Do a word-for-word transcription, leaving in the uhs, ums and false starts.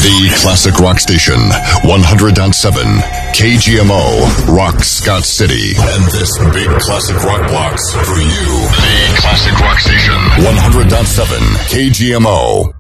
The Classic Rock Station, one hundred point seven, K G M O, Rock Scott City. And this big classic rock box for you. The Classic Rock Station, one hundred point seven, K G M O.